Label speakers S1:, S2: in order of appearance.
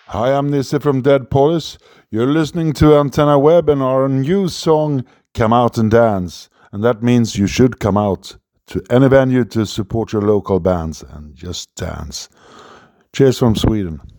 S1: Hi, I'm Nisse from Dead Polis. You're listening to Antenna Web and our new song, Come Out and Dance. And that means you should come out to any venue to support your local bands and just dance. Cheers from Sweden.